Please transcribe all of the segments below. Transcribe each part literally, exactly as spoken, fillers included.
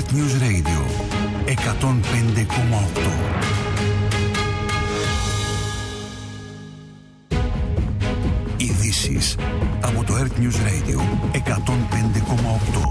Earth News Radio εκατόν πέντε κόμμα οκτώ. Ειδήσεις από το Earth News Radio εκατόν πέντε κόμμα οκτώ.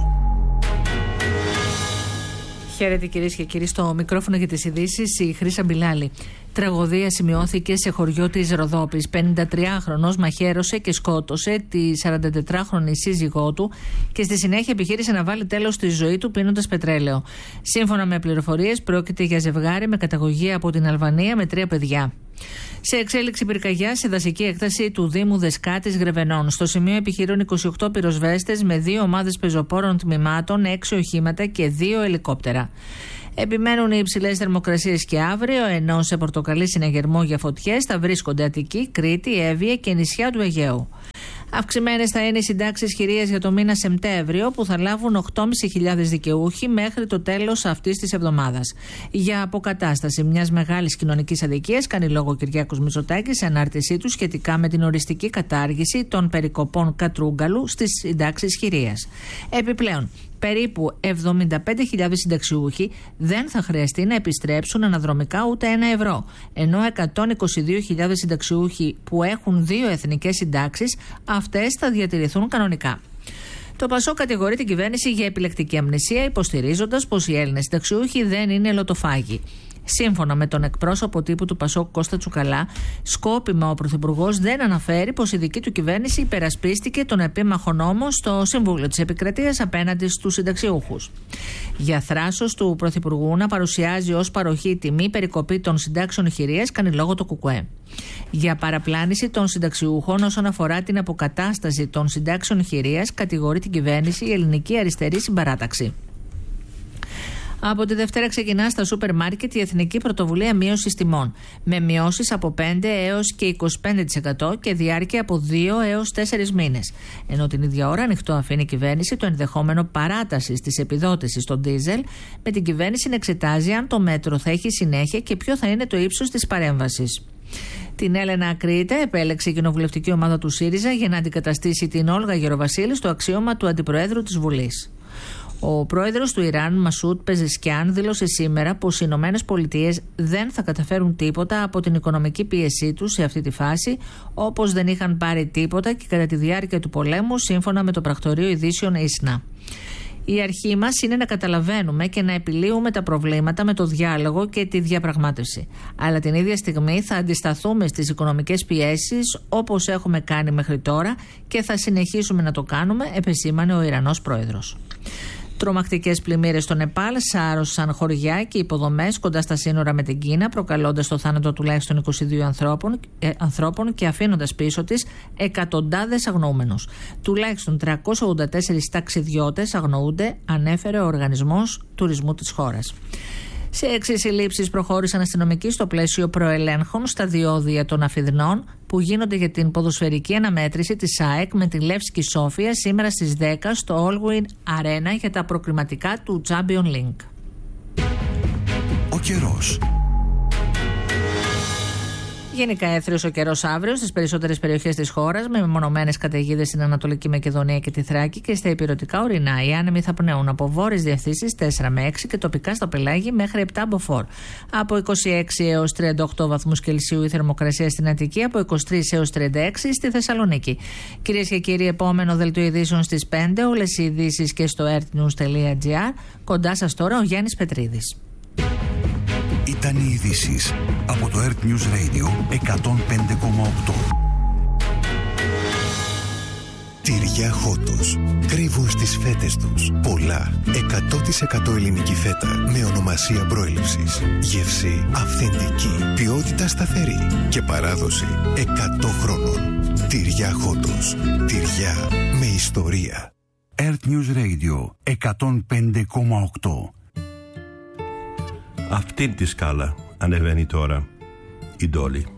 Χαίρετε κυρίες και κύριοι, στο μικρόφωνο για τις ειδήσεις η Χρύσα Μπιλάλη. Τραγωδία σημειώθηκε σε χωριό της Ροδόπης. πενηντατριάχρονος μαχαίρωσε και σκότωσε τη σαραντατετράχρονη σύζυγό του και στη συνέχεια επιχείρησε να βάλει τέλος στη ζωή του πίνοντας πετρέλαιο. Σύμφωνα με πληροφορίες, πρόκειται για ζευγάρι με καταγωγή από την Αλβανία με τρία παιδιά. Σε εξέλιξη πυρκαγιά σε δασική έκταση του Δήμου Δεσκάτης Γρεβενών. Στο σημείο επιχειρούν είκοσι οκτώ πυροσβέστες με δύο ομάδες πεζοπόρων τμήματων, έξι οχήματα και δύο ελικόπτερα. Επιμένουν οι υψηλές θερμοκρασίες και αύριο, ενώ σε πορτοκαλί συναγερμό για φωτιές θα βρίσκονται Αττική, Κρήτη, Εύβοια και νησιά του Αιγαίου. Αυξημένες θα είναι οι συντάξεις χειρίας για το μήνα Σεπτέμβριο, που θα λάβουν οκτώ χιλιάδες πεντακόσιοι δικαιούχοι μέχρι το τέλος αυτής της εβδομάδας. Για αποκατάσταση μιας μεγάλης κοινωνικής αδικίας κάνει λόγο ο Κυριάκος Μητσοτάκης σε ανάρτησή του σχετικά με την οριστική κατάργηση των περικοπών Κατρούγκαλου στις συντάξεις χειρίας. Επιπλέον, περίπου εβδομήντα πέντε χιλιάδες συνταξιούχοι δεν θα χρειαστεί να επιστρέψουν αναδρομικά ούτε ένα ευρώ, ενώ εκατόν είκοσι δύο χιλιάδες συνταξιούχοι που έχουν δύο εθνικές συντάξεις, αυτές θα διατηρηθούν κανονικά. Το ΠΑΣΟΚ κατηγορεί την κυβέρνηση για επιλεκτική αμνησία, υποστηρίζοντας πως οι Έλληνες συνταξιούχοι δεν είναι λοτοφάγοι. Σύμφωνα με τον εκπρόσωπο τύπου του ΠΑΣΟΚ Κώστα Τσουκαλά, σκόπιμα ο Πρωθυπουργός δεν αναφέρει πως η δική του κυβέρνηση υπερασπίστηκε τον επίμαχο νόμο στο Συμβούλιο της Επικρατείας απέναντι στους συνταξιούχους. Για θράσος του Πρωθυπουργού να παρουσιάζει ως παροχή τιμή περικοπή των συντάξεων χειρίας κάνει λόγο το ΚΚΕ. Για παραπλάνηση των συνταξιούχων όσον αφορά την αποκατάσταση των συντάξεων χειρίας κατηγορεί την κυβέρνηση η Ελληνική Αριστερή Συμπαράταξη. Από τη Δευτέρα ξεκινά στα σούπερ μάρκετ η Εθνική Πρωτοβουλία Μείωσης Τιμών, με μειώσεις από πέντε έως και είκοσι πέντε τοις εκατό και διάρκεια από δύο έως τέσσερις μήνες. Ενώ την ίδια ώρα ανοιχτό αφήνει η κυβέρνηση το ενδεχόμενο παράτασης της επιδότησης στον ντίζελ, με την κυβέρνηση να εξετάζει αν το μέτρο θα έχει συνέχεια και ποιο θα είναι το ύψος της παρέμβασης. Την Έλενα Ακρίτα επέλεξε η κοινοβουλευτική ομάδα του ΣΥΡΙΖΑ για να αντικαταστήσει την Όλγα Γεροβασίλη στο αξίωμα του Αντιπροέδρου της Βουλής. Ο πρόεδρος του Ιράν, Μασούτ Πεζεσκιάν, δήλωσε σήμερα πως οι Ηνωμένες Πολιτείες δεν θα καταφέρουν τίποτα από την οικονομική πίεσή τους σε αυτή τη φάση, όπως δεν είχαν πάρει τίποτα και κατά τη διάρκεια του πολέμου, σύμφωνα με το πρακτορείο ειδήσεων ΙΣΝΑ. Η αρχή μας είναι να καταλαβαίνουμε και να επιλύουμε τα προβλήματα με το διάλογο και τη διαπραγμάτευση. Αλλά την ίδια στιγμή θα αντισταθούμε στις οικονομικές πιέσεις όπως έχουμε κάνει μέχρι τώρα και θα συνεχίσουμε να το κάνουμε, επεσήμανε ο Ιρανός πρόεδρος. Τρομακτικές πλημμύρες στο Νεπάλ σάρωσαν χωριά και υποδομές κοντά στα σύνορα με την Κίνα, προκαλώντας το θάνατο τουλάχιστον είκοσι δύο ανθρώπων, ε, ανθρώπων και αφήνοντας πίσω της εκατοντάδες αγνοούμενους. Τουλάχιστον τριακόσιοι ογδόντα τέσσερις ταξιδιώτες αγνοούνται, ανέφερε ο Οργανισμός Τουρισμού της χώρας. Σε έξι συλλήψεις προχώρησαν αστυνομικοί στο πλαίσιο προελέγχων στα διόδια των Αφιδνών που γίνονται για την ποδοσφαιρική αναμέτρηση της ΑΕΚ με τη Λεύσκη Σόφια σήμερα στις δέκα στο Allwyn Arena για τα προκριματικά του Champions League. Ο καιρός. Γενικά έθριος ο καιρός αύριο στις περισσότερες περιοχές της χώρας, με μεμονωμένες καταιγίδες στην Ανατολική Μακεδονία και τη Θράκη και στα υπηρετικά ορεινά. Οι άνεμοι θα πνέουν από βόρειες διευθύνσεις τέσσερα με έξι και τοπικά στο πελάγι μέχρι επτά μποφόρ. Από είκοσι έξι έως τριάντα οκτώ βαθμούς Κελσίου η θερμοκρασία στην Αττική, από είκοσι τρεις έως τριάντα έξι στη Θεσσαλονίκη. Κυρίες και κύριοι, επόμενο δελτίο ειδήσεων στις πέντε. Όλες οι ειδήσεις και στο earthnews τελεία gr. Κοντά σας τώρα ο Γιάννης Πετρίδης. Ήταν οι ειδήσεις από το Earth News Radio εκατόν πέντε κόμμα οκτώ. Τυριά Χότος. Κρύβουν στις φέτες τους πολλά εκατό τοις εκατό ελληνική φέτα με ονομασία προέλευσης. Γεύση αυθεντική, ποιότητα σταθερή και παράδοση εκατό χρόνων. Τυριά Χότος. Τυριά με ιστορία. Earth News Radio εκατόν πέντε κόμμα οκτώ. Αυτήν τη σκάλα ανεβαίνει τώρα η Ντόλη.